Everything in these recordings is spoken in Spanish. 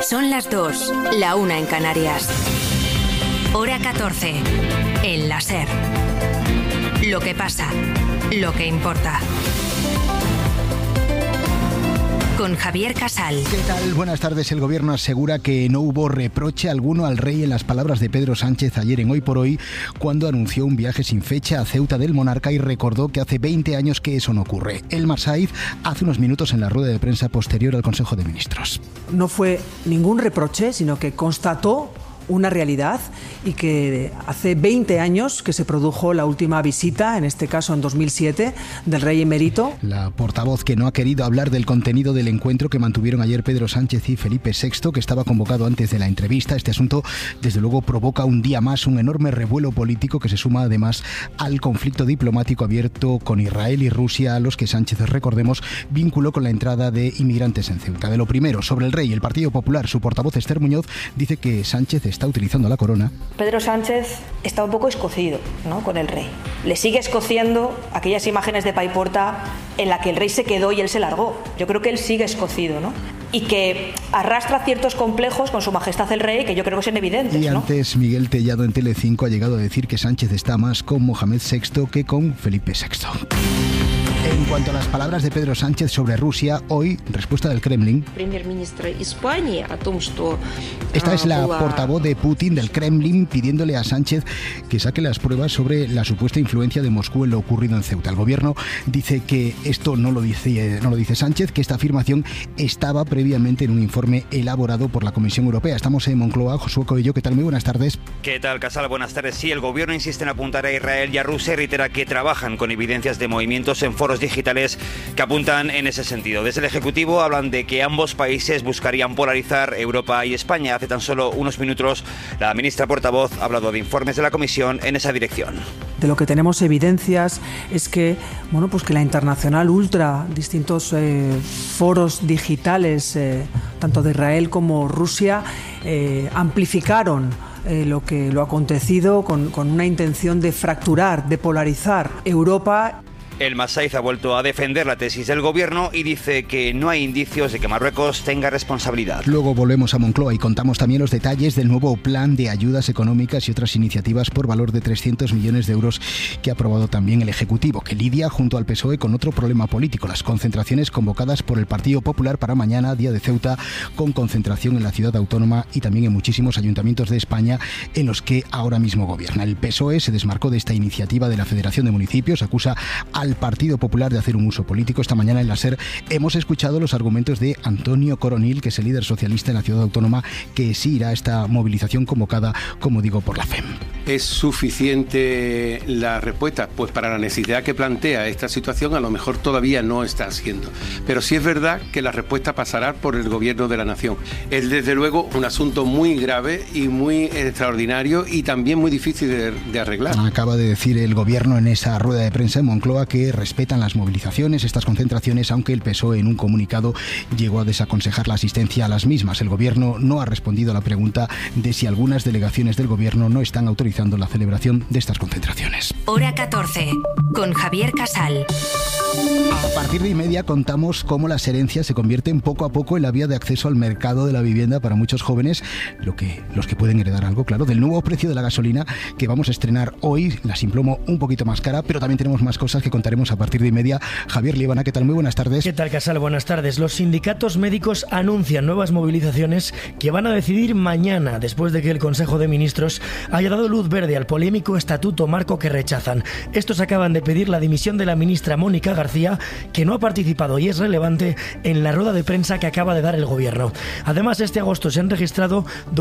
Son las 2, la 1 en Canarias. Hora 14, en la SER. Lo que pasa, lo que importa. Con Javier Casal. ¿Qué tal? Buenas tardes. El gobierno asegura que no hubo reproche alguno al rey en las palabras de Pedro Sánchez ayer en Hoy por Hoy, cuando anunció un viaje sin fecha a Ceuta del monarca y recordó que hace 20 años que eso no ocurre. Elmar Saíz hace unos minutos en la rueda de prensa posterior al Consejo de Ministros. No fue ningún reproche, sino que constató una realidad y que hace 20 años que se produjo la última visita, en este caso en 2007, del rey emérito. La portavoz que no ha querido hablar del contenido del encuentro que mantuvieron ayer Pedro Sánchez y Felipe VI, que estaba convocado antes de la entrevista. Este asunto, desde luego, provoca un día más un enorme revuelo político que se suma además al conflicto diplomático abierto con Israel y Rusia, a los que Sánchez, recordemos, vinculó con la entrada de inmigrantes en Ceuta. De lo primero, sobre el rey, el Partido Popular, su portavoz Esther Muñoz dice que Sánchez está utilizando la corona. Pedro Sánchez está un poco escocido, ¿no?, con el rey. Le sigue escociendo aquellas imágenes de Paiporta en la que el rey se quedó y él se largó. Yo creo que él sigue escocido, ¿no? Y que arrastra ciertos complejos con su majestad el rey, que yo creo que son evidentes, y antes, ¿no? Miguel Tellado en Telecinco ha llegado a decir que Sánchez está más con Mohamed VI que con Felipe VI. En cuanto a las palabras de Pedro Sánchez sobre Rusia, hoy, respuesta del Kremlin. Esta es la portavoz de Putin del Kremlin pidiéndole a Sánchez que saque las pruebas sobre la supuesta influencia de Moscú en lo ocurrido en Ceuta. El gobierno dice que esto no lo dice Sánchez, que esta afirmación estaba previamente en un informe elaborado por la Comisión Europea. Estamos en Moncloa. Josué Coello, ¿qué tal? Muy buenas tardes. ¿Qué tal, Casal? Buenas tardes. Sí, el gobierno insiste en apuntar a Israel y a Rusia y reitera que trabajan con evidencias de movimientos en foros digitales que apuntan en ese sentido. Desde el Ejecutivo hablan de que ambos países buscarían polarizar Europa y España. Hace tan solo unos minutos la ministra portavoz ha hablado de informes de la Comisión en esa dirección. De lo que tenemos evidencias es que, que la Internacional Ultra, distintos foros digitales, tanto de Israel como Rusia, amplificaron lo acontecido con una intención de fracturar, de polarizar Europa. Elmar Saíz ha vuelto a defender la tesis del gobierno y dice que no hay indicios de que Marruecos tenga responsabilidad. Luego volvemos a Moncloa y contamos también los detalles del nuevo plan de ayudas económicas y otras iniciativas por valor de 300 millones de euros que ha aprobado también el Ejecutivo, que lidia junto al PSOE con otro problema político, las concentraciones convocadas por el Partido Popular para mañana, día de Ceuta, con concentración en la ciudad autónoma y también en muchísimos ayuntamientos de España en los que ahora mismo gobierna. El PSOE se desmarcó de esta iniciativa de la Federación de Municipios, acusa al Partido Popular de hacer un uso político. Esta mañana en la SER hemos escuchado los argumentos de Antonio Coronil, que es el líder socialista en la ciudad autónoma, que sí irá a esta movilización convocada, como digo, por la FEM. ¿Es suficiente la respuesta? Pues para la necesidad que plantea esta situación a lo mejor todavía no está haciendo. Pero sí es verdad que la respuesta pasará por el gobierno de la nación. Es desde luego un asunto muy grave y muy extraordinario y también muy difícil de arreglar. Acaba de decir el gobierno en esa rueda de prensa en Moncloa que respetan las movilizaciones, estas concentraciones, aunque el PSOE en un comunicado llegó a desaconsejar la asistencia a las mismas. El gobierno no ha respondido a la pregunta de si algunas delegaciones del gobierno no están autorizando la celebración de estas concentraciones. Hora 14, con Javier Casal. A partir de 1:30 contamos cómo las herencias se convierten poco a poco en la vía de acceso al mercado de la vivienda para muchos jóvenes, los que pueden heredar algo, claro, del nuevo precio de la gasolina que vamos a estrenar hoy, la Simplomo un poquito más cara, pero también tenemos más cosas que contaremos a partir de 1:30. Javier Líbana, ¿qué tal? Muy buenas tardes. ¿Qué tal, Casal? Buenas tardes. Los sindicatos médicos anuncian nuevas movilizaciones que van a decidir mañana, después de que el Consejo de Ministros haya dado luz verde al polémico estatuto marco que rechazan. Estos acaban de pedir la dimisión de la ministra Mónica García, que no ha participado y es relevante en la rueda de prensa que acaba de dar el gobierno. Además, este agosto se han registrado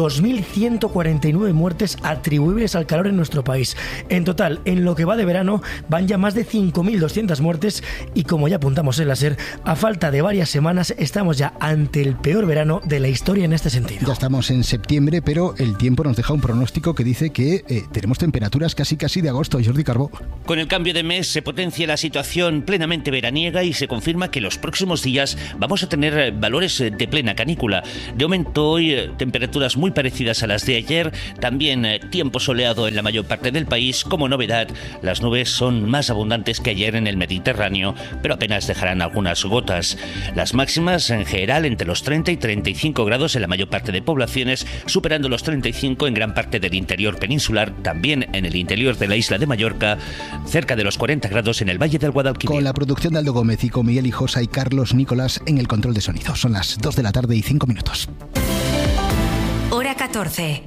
2.149 muertes atribuibles al calor en nuestro país. En total, en lo que va de verano, van ya más de 5.200 muertes y, como ya apuntamos en la SER, a falta de varias semanas estamos ya ante el peor verano de la historia en este sentido. Ya estamos en septiembre, pero el tiempo nos deja un pronóstico que dice que tenemos temperaturas casi de agosto, Jordi Carbó. Con el cambio de mes se potencia la situación plenamente veraniega y se confirma que los próximos días vamos a tener valores de plena canícula. De momento hoy temperaturas muy parecidas a las de ayer, también tiempo soleado en la mayor parte del país. Como novedad, las nubes son más abundantes que ayer en el Mediterráneo, pero apenas dejarán algunas gotas. Las máximas en general entre los 30 y 35 grados en la mayor parte de poblaciones, superando los 35 en gran parte del interior peninsular, también en el interior de la isla de Mallorca, cerca de los 40 grados en el Valle del Guadalquivir. Con la producción de Aldo Gómez y con Miguel Hijosa y Carlos Nicolás en el control de sonido. Son las 2 de la tarde y 5 minutos. Hora 14.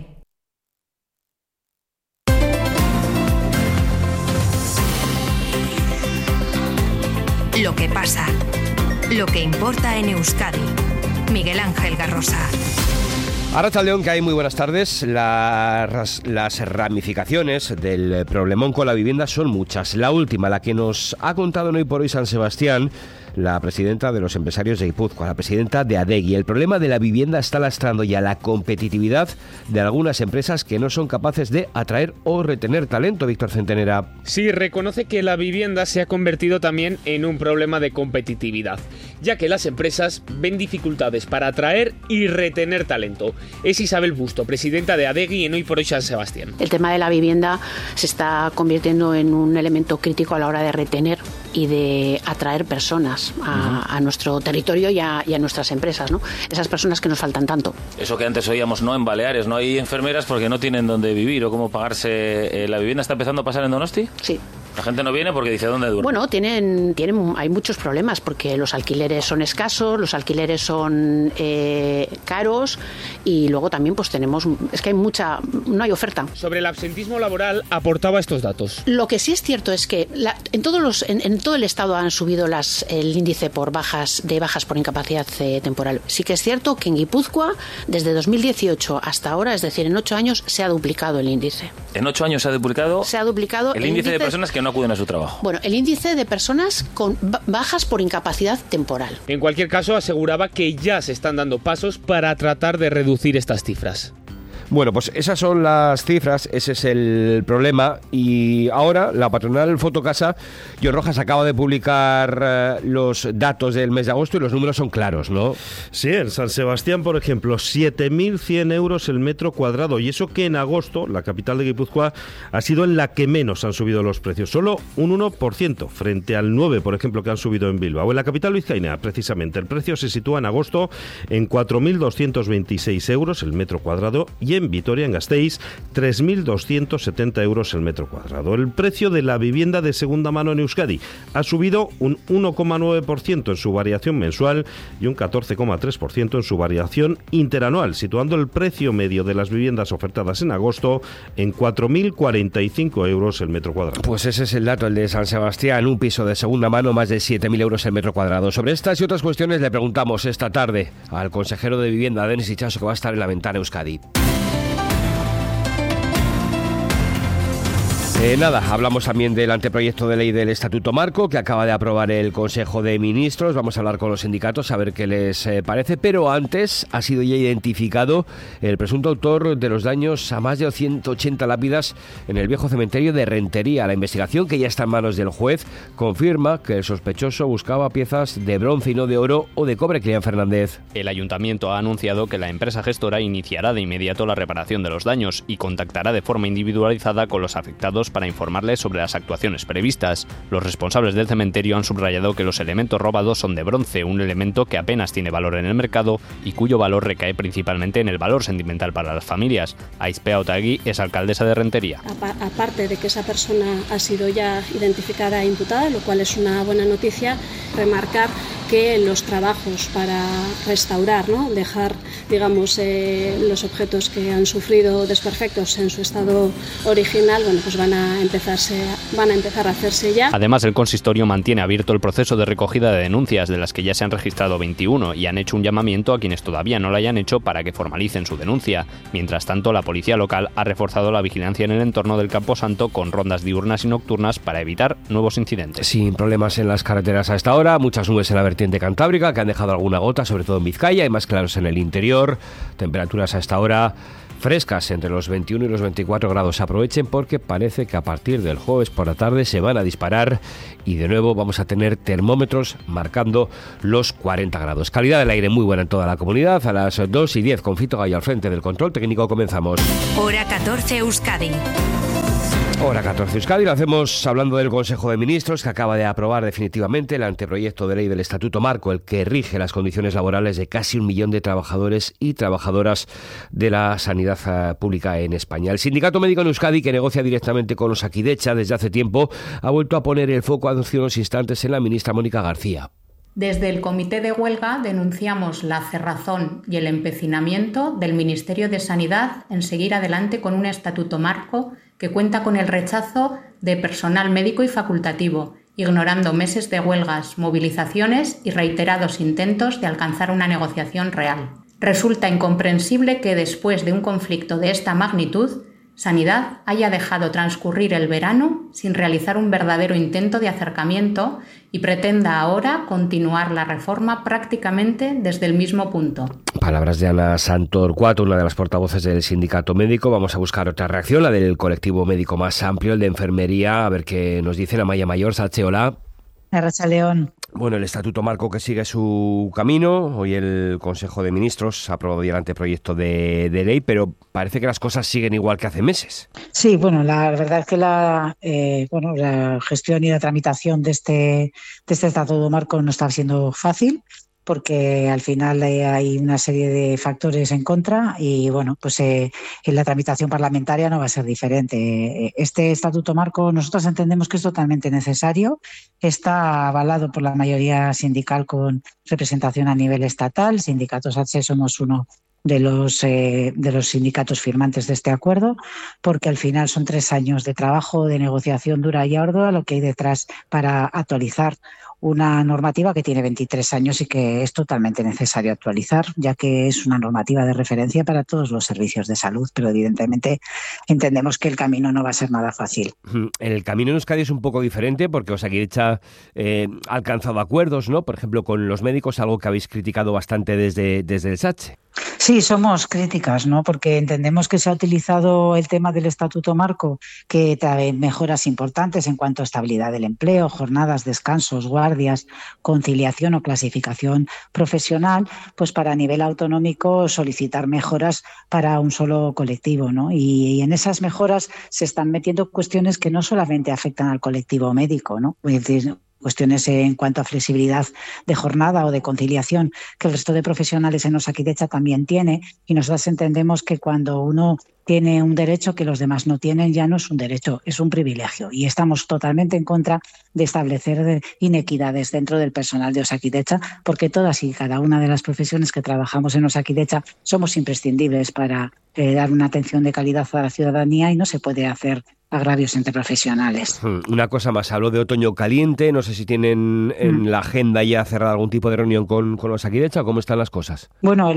Lo que pasa, lo que importa en Euskadi. Miguel Ángel Garrosa. Arratsaldeon, que hay muy buenas tardes. Las ramificaciones del problemón con la vivienda son muchas. La última, la que nos ha contado en Hoy por Hoy San Sebastián, la presidenta de los empresarios de Guipúzcoa, la presidenta de Adegi. El problema de la vivienda está lastrando ya la competitividad de algunas empresas que no son capaces de atraer o retener talento. Víctor Centenera. Sí, reconoce que la vivienda se ha convertido también en un problema de competitividad, ya que las empresas ven dificultades para atraer y retener talento. Es Isabel Busto, presidenta de Adegi en Hoy por Hoy San Sebastián. El tema de la vivienda se está convirtiendo en un elemento crítico a la hora de retener y de atraer personas a nuestro territorio y a nuestras empresas, ¿no? Esas personas que nos faltan tanto. Eso que antes oíamos, ¿no? En Baleares no hay enfermeras porque no tienen dónde vivir o cómo pagarse. ¿La vivienda está empezando a pasar en Donosti? Sí. La gente no viene porque dice ¿dónde duerme? Bueno, hay muchos problemas porque los alquileres son escasos, los alquileres son caros y luego también pues es que no hay oferta. Sobre el absentismo laboral aportaba estos datos. Lo que sí es cierto es que en todo el estado han subido el índice por bajas por incapacidad temporal. Sí que es cierto que en Guipúzcoa desde 2018 hasta ahora, es decir, en 8 años se ha duplicado el índice. ¿En 8 años se ha duplicado? Se ha duplicado el índice de personas que no acuden a su trabajo. Bueno, el índice de personas con bajas por incapacidad temporal. En cualquier caso, aseguraba que ya se están dando pasos para tratar de reducir estas cifras. Bueno, pues esas son las cifras, ese es el problema. Y ahora la patronal Fotocasa, John Rojas, acaba de publicar los datos del mes de agosto y los números son claros, ¿no? Sí, en San Sebastián, por ejemplo, 7.100 euros el metro cuadrado. Y eso que en agosto, la capital de Guipúzcoa, ha sido en la que menos han subido los precios. Solo un 1%, frente al 9%, por ejemplo, que han subido en Bilbao. En la capital vizcaína, precisamente, el precio se sitúa en agosto en 4.226 euros el metro cuadrado y en Vitoria, en Gasteiz, 3.270 euros el metro cuadrado. El precio de la vivienda de segunda mano en Euskadi ha subido un 1,9% en su variación mensual y un 14,3% en su variación interanual, situando el precio medio de las viviendas ofertadas en agosto en 4.045 euros el metro cuadrado. Pues ese es el dato, el de San Sebastián, un piso de segunda mano, más de 7.000 euros el metro cuadrado. Sobre estas y otras cuestiones le preguntamos esta tarde al consejero de Vivienda, Denis Itxaso, que va a estar en La Ventana Euskadi. Hablamos también del anteproyecto de ley del Estatuto Marco que acaba de aprobar el Consejo de Ministros. Vamos a hablar con los sindicatos a ver qué les parece, pero antes ha sido ya identificado el presunto autor de los daños a más de 180 lápidas en el viejo cementerio de Rentería. La investigación, que ya está en manos del juez, confirma que el sospechoso buscaba piezas de bronce y no de oro o de cobre. Cristian Fernández. El ayuntamiento ha anunciado que la empresa gestora iniciará de inmediato la reparación de los daños y contactará de forma individualizada con los afectados para informarles sobre las actuaciones previstas. Los responsables del cementerio han subrayado que los elementos robados son de bronce, un elemento que apenas tiene valor en el mercado y cuyo valor recae principalmente en el valor sentimental para las familias. Aispea Otagui es alcaldesa de Rentería. Aparte de que esa persona ha sido ya identificada e imputada, lo cual es una buena noticia, remarcar que los trabajos para restaurar, ¿no? Dejar, digamos, los objetos que han sufrido desperfectos en su estado original, bueno, pues van a empezar a hacerse ya. Además, el consistorio mantiene abierto el proceso de recogida de denuncias, de las que ya se han registrado 21, y han hecho un llamamiento a quienes todavía no lo hayan hecho para que formalicen su denuncia. Mientras tanto, la policía local ha reforzado la vigilancia en el entorno del Camposanto con rondas diurnas y nocturnas para evitar nuevos incidentes. Sin problemas en las carreteras a esta hora, muchas nubes en la vertiente cantábrica que han dejado alguna gota, sobre todo en Vizcaya, y más claros en el interior. Temperaturas a esta hora frescas entre los 21 y los 24 grados. Aprovechen porque parece que a partir del jueves por la tarde se van a disparar y de nuevo vamos a tener termómetros marcando los 40 grados. Calidad del aire muy buena en toda la comunidad. A las 2:10 con Fito Gallo al frente del control técnico comenzamos. Hora 14 Euskadi. Hora 14 Euskadi, lo hacemos hablando del Consejo de Ministros que acaba de aprobar definitivamente el anteproyecto de ley del Estatuto Marco, el que rige las condiciones laborales de casi 1 millón de trabajadores y trabajadoras de la sanidad pública en España. El Sindicato Médico en Euskadi, que negocia directamente con Osakidetza desde hace tiempo, ha vuelto a poner el foco hace unos instantes en la ministra Mónica García. Desde el Comité de Huelga denunciamos la cerrazón y el empecinamiento del Ministerio de Sanidad en seguir adelante con un Estatuto Marco que cuenta con el rechazo de personal médico y facultativo, ignorando meses de huelgas, movilizaciones y reiterados intentos de alcanzar una negociación real. Resulta incomprensible que después de un conflicto de esta magnitud, Sanidad haya dejado transcurrir el verano sin realizar un verdadero intento de acercamiento y pretenda ahora continuar la reforma prácticamente desde el mismo punto. Palabras de Ana Santorcuato, una de las portavoces del sindicato médico. Vamos a buscar otra reacción, la del colectivo médico más amplio, el de enfermería. A ver qué nos dice Amaya Mayor. Salche, hola. Arratsaldeon. Bueno, el Estatuto Marco que sigue su camino. Hoy el Consejo de Ministros ha aprobado ya el anteproyecto de ley, pero parece que las cosas siguen igual que hace meses. Sí, bueno, la verdad es que la gestión y la tramitación de este Estatuto Marco no está siendo fácil, porque al final hay una serie de factores en contra y bueno, pues en la tramitación parlamentaria no va a ser diferente. Este Estatuto Marco nosotros entendemos que es totalmente necesario, está avalado por la mayoría sindical con representación a nivel estatal. Sindicatos H somos uno de los sindicatos firmantes de este acuerdo, porque al final son 3 años de trabajo, de negociación dura y ardua, lo que hay detrás para actualizar una normativa que tiene 23 años y que es totalmente necesario actualizar, ya que es una normativa de referencia para todos los servicios de salud, pero evidentemente entendemos que el camino no va a ser nada fácil. El camino en Euskadi es un poco diferente porque Osakidetza ha alcanzado acuerdos, ¿no? Por ejemplo, con los médicos, algo que habéis criticado bastante desde el SATSE. Sí, somos críticas, ¿no? Porque entendemos que se ha utilizado el tema del Estatuto Marco, que trae mejoras importantes en cuanto a estabilidad del empleo, jornadas, descansos, guardias, conciliación o clasificación profesional, pues para a nivel autonómico solicitar mejoras para un solo colectivo, ¿no? Y en esas mejoras se están metiendo cuestiones que no solamente afectan al colectivo médico, ¿no? Es decir, cuestiones en cuanto a flexibilidad de jornada o de conciliación que el resto de profesionales en Osakidetza también tiene, y nosotros entendemos que cuando uno tiene un derecho que los demás no tienen, ya no es un derecho, es un privilegio, y estamos totalmente en contra de establecer inequidades dentro del personal de Osakidetza, porque todas y cada una de las profesiones que trabajamos en Osakidetza somos imprescindibles para dar una atención de calidad a la ciudadanía y no se puede hacer agravios entre profesionales. Una cosa más, habló de otoño caliente, no sé si tienen en la agenda ya cerrada algún tipo de reunión con Osakidetza o cómo están las cosas. Bueno,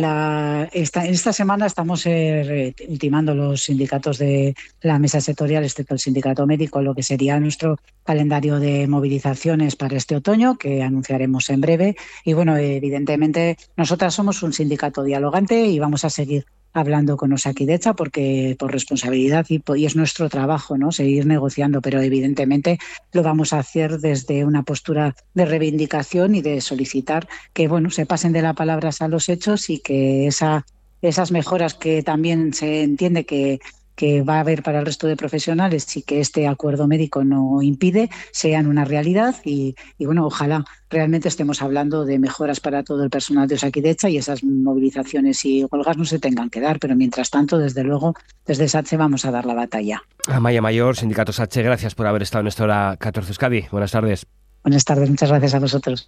esta semana estamos ultimando los sindicatos de la mesa sectorial, excepto el sindicato médico, lo que sería nuestro calendario de movilizaciones para este otoño, que anunciaremos en breve. Y bueno, evidentemente nosotras somos un sindicato dialogante y vamos a seguir hablando con Osakidetza porque por responsabilidad y es nuestro trabajo, ¿no? Seguir negociando, pero evidentemente lo vamos a hacer desde una postura de reivindicación y de solicitar que se pasen de las palabras a los hechos y que esas mejoras que también se entiende que va a haber para el resto de profesionales y que este acuerdo médico no impide, sean una realidad y ojalá realmente estemos hablando de mejoras para todo el personal de Osakidetza y esas movilizaciones y huelgas no se tengan que dar, pero mientras tanto, desde luego, desde SATSE vamos a dar la batalla. Amaya Mayor, Sindicato SATSE, gracias por haber estado en esta hora 14 Euskadi. Buenas tardes. Buenas tardes, muchas gracias a vosotros.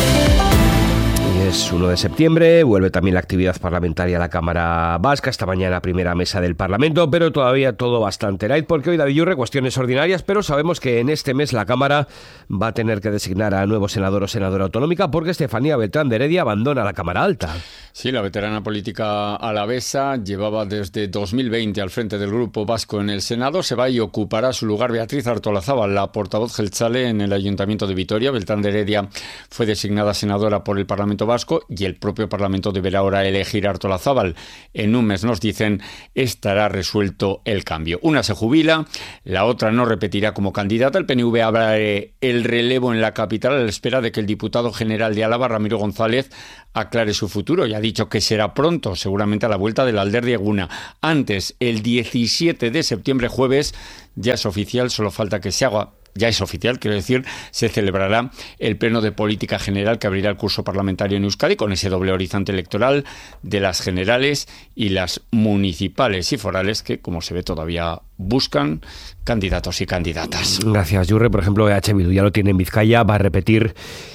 Es 1 de septiembre, vuelve también la actividad parlamentaria a la Cámara Vasca, esta mañana primera mesa del Parlamento, pero todavía todo bastante light, porque hoy David Yurre, cuestiones ordinarias, pero sabemos que en este mes la Cámara va a tener que designar a nuevo senador o senadora autonómica, porque Estefanía Beltrán de Heredia abandona la Cámara Alta. Sí, la veterana política alavesa llevaba desde 2020 al frente del Grupo Vasco en el Senado. Se va y ocupará su lugar Beatriz Artolazábal, la portavoz jeltzale en el Ayuntamiento de Vitoria. Beltrán de Heredia fue designada senadora por el Parlamento Vasco y el propio Parlamento deberá ahora elegir a Artolazábal. En un mes, nos dicen, estará resuelto el cambio. Una se jubila, la otra no repetirá como candidata. El PNV habrá el relevo en la capital a la espera de que el diputado general de Álava, Ramiro González, aclare su futuro. Ya ha dicho que será pronto, seguramente a la vuelta del Alder de Eguna. Antes, el 17 de septiembre, jueves, ya es oficial, solo falta que se haga. Ya es oficial, quiero decir, se celebrará el Pleno de Política General que abrirá el curso parlamentario en Euskadi con ese doble horizonte electoral de las generales y las municipales y forales que, como se ve, todavía buscan candidatos y candidatas. Gracias, Yurre. Por ejemplo, EH Bildu ya lo tiene en Vizcaya, va a repetir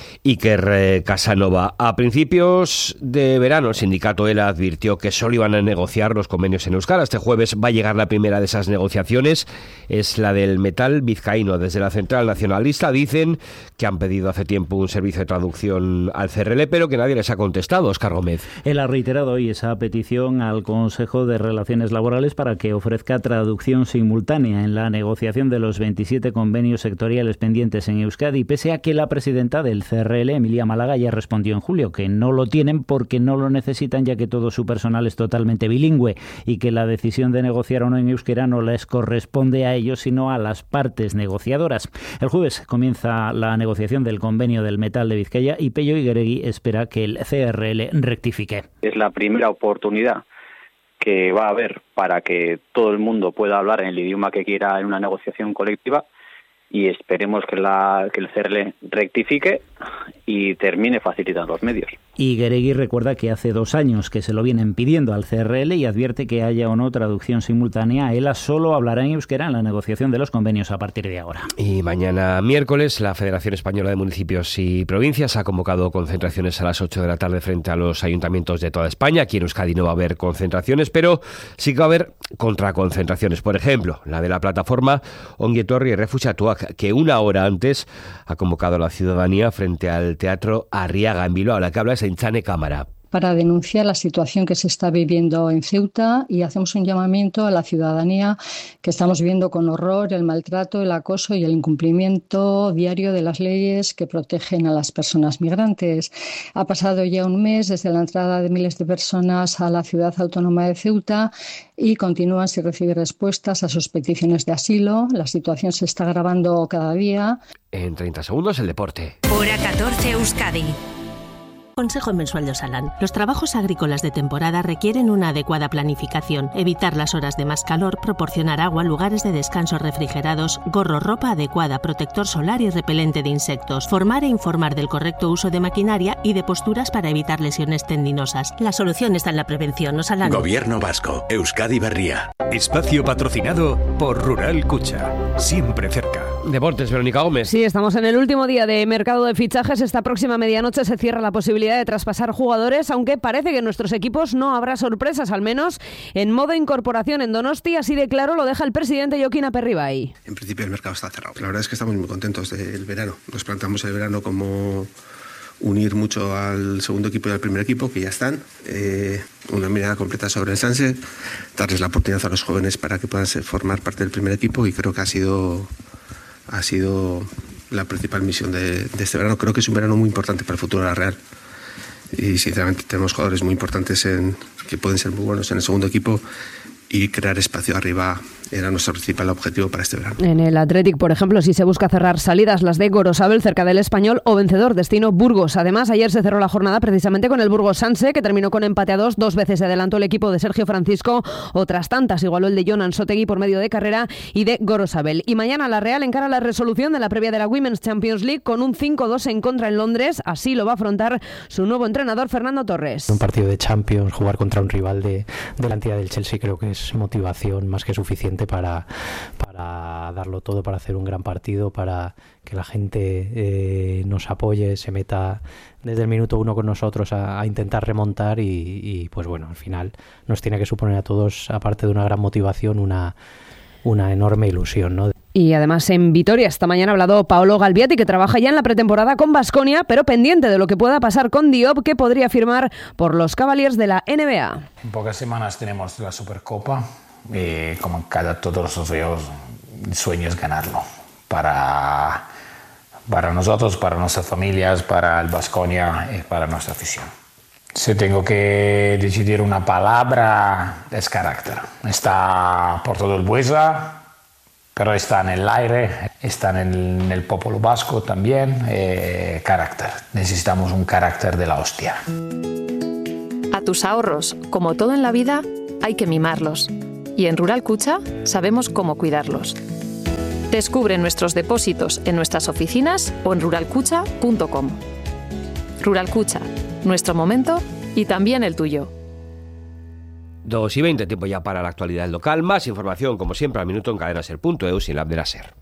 Iker Casanova. A principios de verano, el sindicato ELA advirtió que solo iban a negociar los convenios en euskera. Este jueves va a llegar la primera de esas negociaciones, es la del metal vizcaíno. Desde la Central Nacionalista dicen que han pedido hace tiempo un servicio de traducción al CRL, pero que nadie les ha contestado. Óscar Gómez. Él ha reiterado hoy esa petición al Consejo de Relaciones Laborales para que ofrezca traducción simultánea en la negociación de los 27 convenios sectoriales pendientes en Euskadi, pese a que la presidenta del CRL, Emilia Málaga, ya respondió en julio que no lo tienen porque no lo necesitan, ya que todo su personal es totalmente bilingüe y que la decisión de negociar o no en euskera no les corresponde a ellos, sino a las partes negociadoras. El jueves comienza la negociación del convenio del metal de Vizcaya y Pello Igueregui espera que el CRL rectifique. Es la primera oportunidad que va a haber para que todo el mundo pueda hablar en el idioma que quiera en una negociación colectiva, y esperemos que el CRL rectifique y termine facilitando los medios. Y Gueregui recuerda que hace 2 años que se lo vienen pidiendo al CRL y advierte que haya o no traducción simultánea, ELA solo hablará en euskera en la negociación de los convenios a partir de ahora. Y mañana miércoles la Federación Española de Municipios y Provincias ha convocado concentraciones a las 8 de la tarde frente a los ayuntamientos de toda España. Aquí en Euskadi no va a haber concentraciones, pero sí que va a haber contraconcentraciones. Por ejemplo, la de la plataforma Ongi Etorri Refuxiatuak, que 1 hora antes ha convocado a la ciudadanía frente al Teatro Arriaga en Bilbao. La que habla es Aintzane Cámara. Para denunciar la situación que se está viviendo en Ceuta, y hacemos un llamamiento a la ciudadanía que estamos viendo con horror el maltrato, el acoso y el incumplimiento diario de las leyes que protegen a las personas migrantes. Ha pasado ya 1 mes desde la entrada de miles de personas a la ciudad autónoma de Ceuta y continúan sin recibir respuestas a sus peticiones de asilo. La situación se está agravando cada día. En 30 segundos el deporte. Hora 14 Euskadi. Consejo mensual de Osalan. Los trabajos agrícolas de temporada requieren una adecuada planificación, evitar las horas de más calor, proporcionar agua, lugares de descanso refrigerados, gorro, ropa adecuada, protector solar y repelente de insectos, formar e informar del correcto uso de maquinaria y de posturas para evitar lesiones tendinosas. La solución está en la prevención. Osalan. Gobierno Vasco. Euskadi Berria. Espacio patrocinado por Rural Cucha. Siempre cerca. Deportes, Verónica Gómez. Sí, estamos en el último día de mercado de fichajes. Esta próxima medianoche se cierra la posibilidad de traspasar jugadores, aunque parece que en nuestros equipos no habrá sorpresas, al menos en modo incorporación en Donosti. Así de claro lo deja el presidente Jokin Aperribay. En principio el mercado está cerrado. La verdad es que estamos muy contentos del verano. Nos planteamos el verano como unir mucho al segundo equipo y al primer equipo, que ya están, una mirada completa sobre el Sanse, darles la oportunidad a los jóvenes para que puedan formar parte del primer equipo, y creo que ha sido la principal misión de este verano. Creo que es un verano muy importante para el futuro de la Real, y sinceramente tenemos jugadores muy importantes que pueden ser muy buenos en el segundo equipo, y crear espacio arriba era nuestro principal objetivo para este verano. En el Athletic, por ejemplo, si se busca cerrar salidas, las de Gorosabel cerca del Español o vencedor destino Burgos. Además, ayer se cerró la jornada precisamente con el Burgos Sanse, que terminó con empate a 2. 2 veces se adelantó el equipo de Sergio Francisco, otras tantas igualó el de Jonan Sotegui por medio de Carrera y de Gorosabel. Y mañana la Real encara la resolución de la previa de la Women's Champions League con un 5-2 en contra en Londres. Así lo va a afrontar su nuevo entrenador, Fernando Torres. Un partido de Champions, jugar contra un rival de la entidad del Chelsea, creo que es motivación más que suficiente para darlo todo, para hacer un gran partido, para que la gente nos apoye, se meta desde el minuto 1 con nosotros a intentar remontar y pues bueno, al final nos tiene que suponer a todos, aparte de una gran motivación, una enorme ilusión, ¿no? Y además en Vitoria esta mañana ha hablado Paolo Galbiati, que trabaja ya en la pretemporada con Baskonia, pero pendiente de lo que pueda pasar con Diop, que podría firmar por los Cavaliers de la NBA. En pocas semanas tenemos la Supercopa y como en todos los sorteos, el sueño es ganarlo para nosotros, para nuestras familias, para el Baskonia y para nuestra afición. Si tengo que decidir una palabra, es carácter. Está por todo el Buesa, pero está en el aire, está en el pueblo vasco también. Carácter. Necesitamos un carácter de la hostia. A tus ahorros, como todo en la vida, hay que mimarlos. Y en Rural Kutxa sabemos cómo cuidarlos. Descubre nuestros depósitos en nuestras oficinas o en ruralkutxa.com. Rural Kutxa, nuestro momento y también el tuyo. 2:20, tiempo ya para la actualidad local. Más información, como siempre, al minuto en cadenaser.eu y en la app de la SER.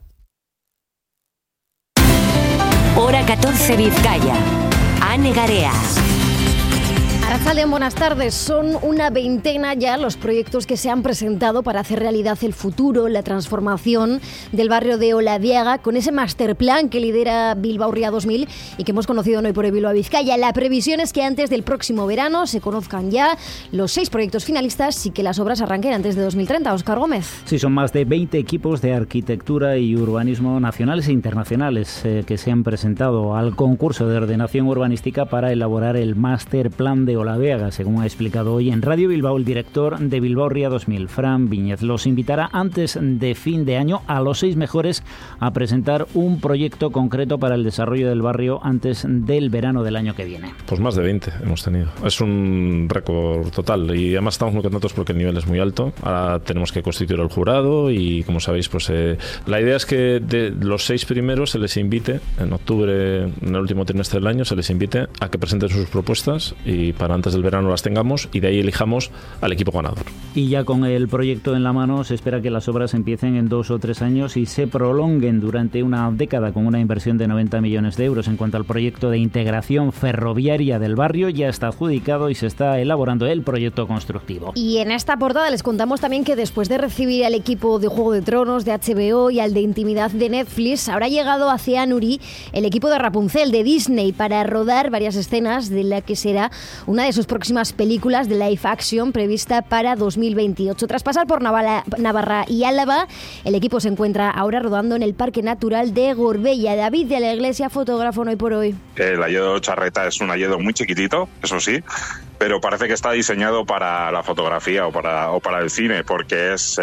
Hora 14 Vizcaya. Ane Garea. Arratsaldeon, buenas tardes. Son una veintena ya los proyectos que se han presentado para hacer realidad el futuro, la transformación del barrio de Olabiaga, con ese masterplan que lidera Bilbao Ría 2000 y que hemos conocido hoy por Bilbao Vizcaya. La previsión es que antes del próximo verano se conozcan ya los 6 proyectos finalistas y que las obras arranquen antes de 2030. Óscar Gómez. Sí, son más de 20 equipos de arquitectura y urbanismo nacionales e internacionales que se han presentado al concurso de ordenación urbanística para elaborar el masterplan de Olabeaga, según ha explicado hoy en Radio Bilbao el director de Bilbao Ría 2000, Fran Viñez. Los invitará antes de fin de año a los 6 mejores a presentar un proyecto concreto para el desarrollo del barrio antes del verano del año que viene. Pues más de 20 hemos tenido. Es un récord total y además estamos muy contentos porque el nivel es muy alto. Ahora tenemos que constituir el jurado y, como sabéis, pues la idea es que de los 6 primeros se les invite en octubre, en el último trimestre del año, se les invite a que presenten sus propuestas y para antes del verano las tengamos y de ahí elijamos al equipo ganador. Y ya con el proyecto en la mano se espera que las obras empiecen en 2 o 3 años y se prolonguen durante una década con una inversión de 90 millones de euros. En cuanto al proyecto de integración ferroviaria del barrio, ya está adjudicado y se está elaborando el proyecto constructivo. Y en esta portada les contamos también que después de recibir al equipo de Juego de Tronos de HBO y al de Intimidad de Netflix, habrá llegado hacia Nuri el equipo de Rapunzel de Disney para rodar varias escenas de la que será una de sus próximas películas de live action prevista para 2028. Tras pasar por Navarra y Álava, el equipo se encuentra ahora rodando en el Parque Natural de Gorbella. David de la Iglesia, fotógrafo en Hoy por Hoy. El hayedo Charreta es un hayedo muy chiquitito, eso sí, pero parece que está diseñado para la fotografía o para el cine, porque es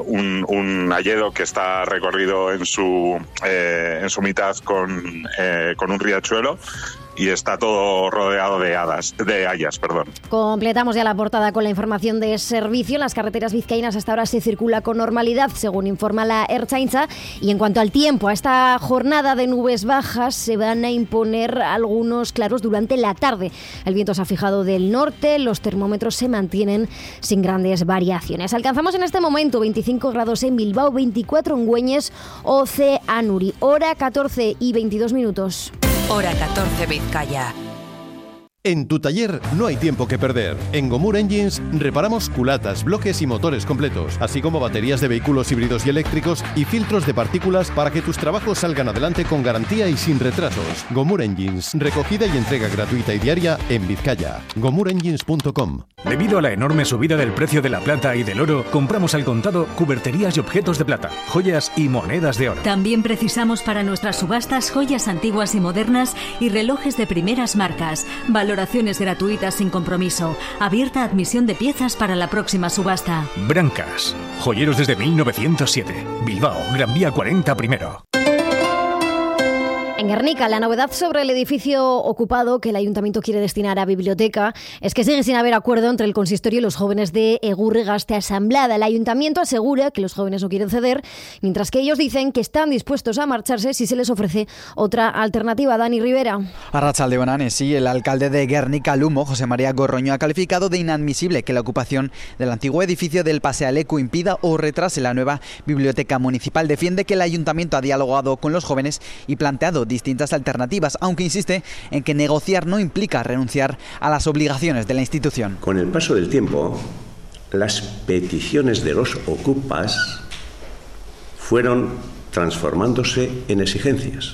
un hayedo que está recorrido en su mitad con un riachuelo y está todo rodeado de hayas. Completamos ya la portada con la información de servicio. En las carreteras vizcaínas hasta ahora se circula con normalidad, según informa la Ertzaintza. Y en cuanto al tiempo, a esta jornada de nubes bajas se van a imponer algunos claros durante la tarde. El viento se ha fijado del norte, los termómetros se mantienen sin grandes variaciones. Alcanzamos en este momento 25 grados en Bilbao, 24 en Güeñes, 11 Anuri. Hora 14 y 22 minutos. Hora 14 Vizcaya. En tu taller no hay tiempo que perder. En Gomur Engines reparamos culatas, bloques y motores completos, así como baterías de vehículos híbridos y eléctricos y filtros de partículas para que tus trabajos salgan adelante con garantía y sin retrasos. Gomur Engines, recogida y entrega gratuita y diaria en Vizcaya. GomurEngines.com. Debido a la enorme subida del precio de la plata y del oro, compramos al contado cuberterías y objetos de plata, joyas y monedas de oro. También precisamos para nuestras subastas joyas antiguas y modernas y relojes de primeras marcas. Valoraciones gratuitas sin compromiso. Abierta admisión de piezas para la próxima subasta. Brancas. Joyeros desde 1907. Bilbao, Gran Vía 40 primero. En Guernica, la novedad sobre el edificio ocupado que el ayuntamiento quiere destinar a biblioteca es que sigue sin haber acuerdo entre el consistorio y los jóvenes de Egurregaste Asamblada. El ayuntamiento asegura que los jóvenes no quieren ceder, mientras que ellos dicen que están dispuestos a marcharse si se les ofrece otra alternativa. Dani Rivera. Arratsaldeon, Ane, sí, el alcalde de Guernica Lumo, José María Gorroño, ha calificado de inadmisible que la ocupación del antiguo edificio del Pasealecu impida o retrase la nueva biblioteca municipal. Defiende que el ayuntamiento ha dialogado con los jóvenes y planteado distintas alternativas, aunque insiste en que negociar no implica renunciar a las obligaciones de la institución. Con el paso del tiempo, las peticiones de los ocupas fueron transformándose en exigencias.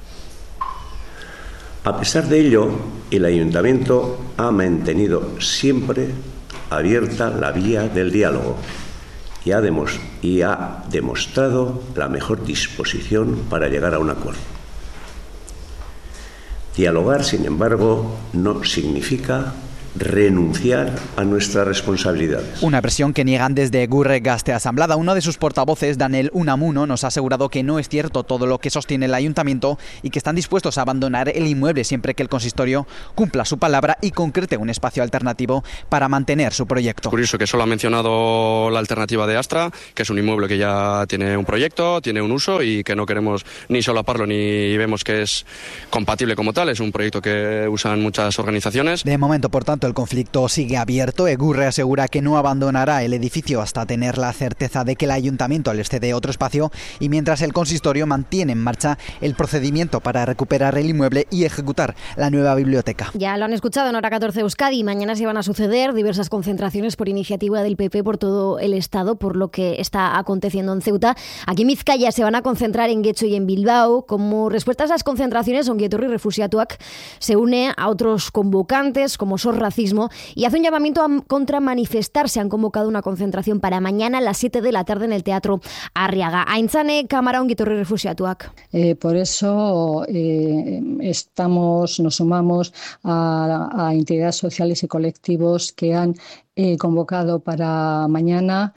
A pesar de ello, el Ayuntamiento ha mantenido siempre abierta la vía del diálogo y ha demostrado la mejor disposición para llegar a un acuerdo. Dialogar, sin embargo, no significa renunciar a nuestras responsabilidades. Una presión que niegan desde Gurre Gazte-Asamblada. Uno de sus portavoces, Daniel Unamuno, nos ha asegurado que no es cierto todo lo que sostiene el ayuntamiento y que están dispuestos a abandonar el inmueble siempre que el consistorio cumpla su palabra y concrete un espacio alternativo para mantener su proyecto. Curioso que solo ha mencionado la alternativa de Astra, que es un inmueble que ya tiene un proyecto, tiene un uso y que no queremos ni solaparlo ni vemos que es compatible como tal. Es un proyecto que usan muchas organizaciones. De momento, por tanto, el conflicto sigue abierto. Egurre asegura que no abandonará el edificio hasta tener la certeza de que el ayuntamiento les cede otro espacio y mientras el consistorio mantiene en marcha el procedimiento para recuperar el inmueble y ejecutar la nueva biblioteca. Ya lo han escuchado en Hora 14 Euskadi. Mañana se van a suceder diversas concentraciones por iniciativa del PP por todo el Estado, por lo que está aconteciendo en Ceuta. Aquí en Vizcaya se van a concentrar en Getxo y en Bilbao. Como respuesta a esas concentraciones, Ongietorri Refusiatuak se une a otros convocantes como SOS Racismo y hace un llamamiento contra manifestarse. Han convocado una concentración para mañana a las 7 de la tarde en el Teatro Arriaga. Aintzane Cámara Ongietorri Refusiatuak. Por eso nos sumamos a entidades sociales y colectivos que han convocado para mañana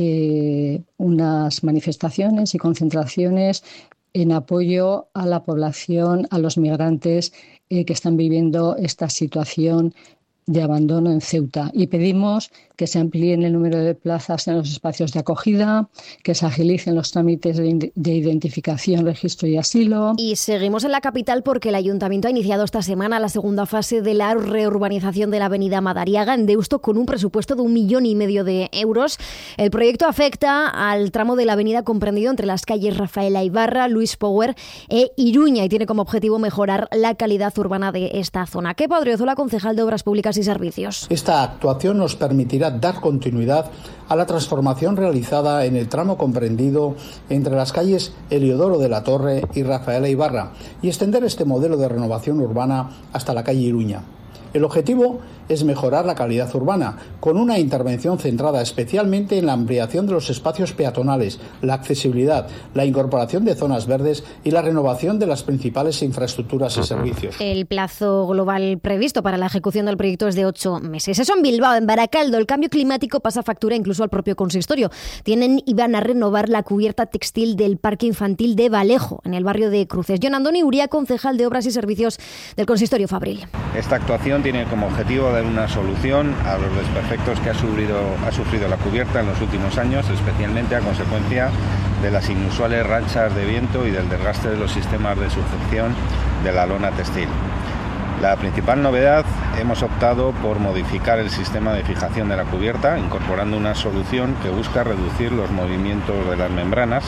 unas manifestaciones y concentraciones en apoyo a la población, a los migrantes que están viviendo esta situación de abandono en Ceuta, y pedimos que se amplíen el número de plazas en los espacios de acogida, que se agilicen los trámites de identificación, registro y asilo. Y seguimos en la capital porque el Ayuntamiento ha iniciado esta semana la segunda fase de la reurbanización de la avenida Madariaga en Deusto con un presupuesto de 1,5 millones de euros. El proyecto afecta al tramo de la avenida comprendido entre las calles Rafaela Ibarra, Luis Power e Iruña y tiene como objetivo mejorar la calidad urbana de esta zona. Kepa Odriozola, concejal de Obras Públicas y Servicios. Esta actuación nos permitirá dar continuidad a la transformación realizada en el tramo comprendido entre las calles Heliodoro de la Torre y Rafaela Ibarra y extender este modelo de renovación urbana hasta la calle Iruña. El objetivo es mejorar la calidad urbana, con una intervención centrada especialmente en la ampliación de los espacios peatonales, la accesibilidad, la incorporación de zonas verdes y la renovación de las principales infraestructuras y servicios. El plazo global previsto para la ejecución del proyecto es de 8 meses. Eso en Bilbao. En Baracaldo, el cambio climático pasa factura incluso al propio consistorio. Tienen y van a renovar la cubierta textil del Parque Infantil de Vallejo, en el barrio de Cruces. Jon Andoni Uría, concejal de Obras y Servicios del consistorio Fabril. Esta actuación tiene como objetivo dar una solución a los desperfectos que ha sufrido la cubierta en los últimos años, especialmente a consecuencia de las inusuales rachas de viento y del desgaste de los sistemas de sujeción de la lona textil. La principal novedad, hemos optado por modificar el sistema de fijación de la cubierta, incorporando una solución que busca reducir los movimientos de las membranas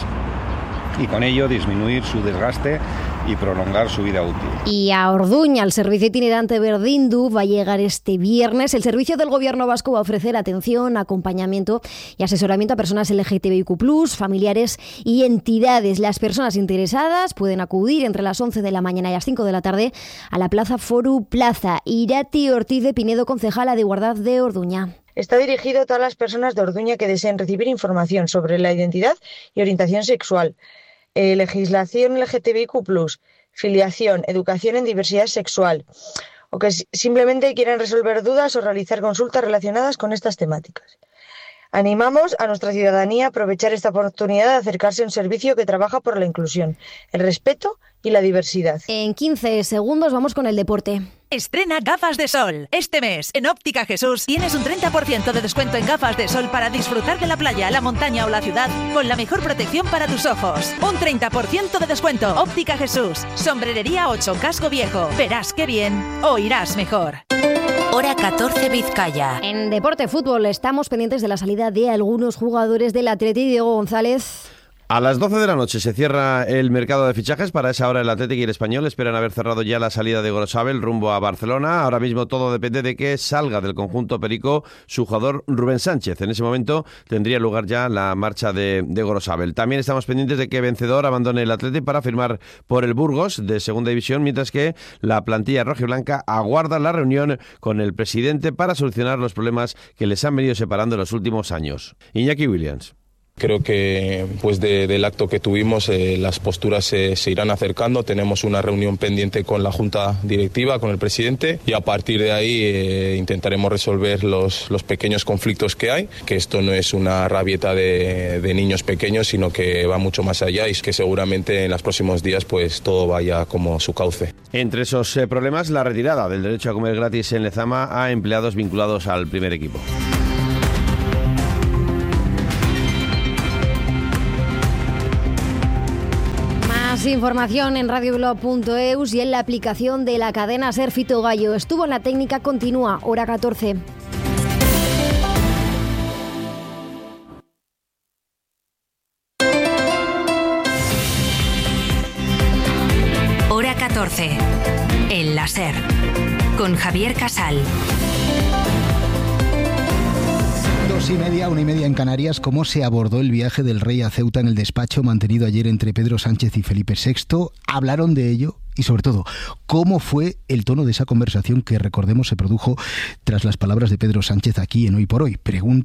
y con ello disminuir su desgaste y prolongar su vida útil. Y a Orduña, el servicio itinerante Berdindu va a llegar este viernes. El servicio del Gobierno vasco va a ofrecer atención, acompañamiento y asesoramiento a personas LGTBIQ+, familiares y entidades. Las personas interesadas pueden acudir entre las 11 de la mañana y las 5 de la tarde a la Plaza Foru Plaza. Irati Ortiz de Pinedo, concejala de Igualdad de Orduña. Está dirigido a todas las personas de Orduña que deseen recibir información sobre la identidad y orientación sexual, legislación LGTBIQ+, filiación, educación en diversidad sexual, o que simplemente quieran resolver dudas o realizar consultas relacionadas con estas temáticas. Animamos a nuestra ciudadanía a aprovechar esta oportunidad de acercarse a un servicio que trabaja por la inclusión, el respeto y la diversidad. En 15 segundos vamos con el deporte. Estrena gafas de sol. Este mes, en Óptica Jesús, tienes un 30% de descuento en gafas de sol para disfrutar de la playa, la montaña o la ciudad con la mejor protección para tus ojos. Un 30% de descuento. Óptica Jesús. Sombrerería 8, Casco Viejo. Verás qué bien, oirás mejor. Hora 14 Vizcaya. En Deporte Fútbol estamos pendientes de la salida de algunos jugadores del Atleti. Diego González. A las 12 de la noche se cierra el mercado de fichajes. Para esa hora el Athletic y el Español esperan haber cerrado ya la salida de Gorosabel rumbo a Barcelona. Ahora mismo todo depende de que salga del conjunto perico su jugador Rubén Sánchez. En ese momento tendría lugar ya la marcha de Gorosabel. También estamos pendientes de que Vencedor abandone el Athletic para firmar por el Burgos de Segunda División, mientras que la plantilla rojiblanca aguarda la reunión con el presidente para solucionar los problemas que les han venido separando en los últimos años. Iñaki Williams. Creo que pues del acto que tuvimos las posturas se irán acercando. Tenemos una reunión pendiente con la Junta Directiva, con el presidente, y a partir de ahí intentaremos resolver los pequeños conflictos que hay, que esto no es una rabieta de niños pequeños, sino que va mucho más allá y que seguramente en los próximos días pues todo vaya como su cauce. Entre esos problemas, la retirada del derecho a comer gratis en Lezama a empleados vinculados al primer equipo. Más información en radioblog.eus y en la aplicación de la cadena SER. Fito Gallo estuvo en la técnica, continúa, hora 14. Hora 14, en la SER, con Javier Casal. 2:30, 1:30 en Canarias. ¿Cómo se abordó el viaje del rey a Ceuta en el despacho mantenido ayer entre Pedro Sánchez y Felipe VI? ¿Hablaron de ello? Y sobre todo, ¿cómo fue el tono de esa conversación que, recordemos, se produjo tras las palabras de Pedro Sánchez aquí en Hoy por Hoy? Pregunta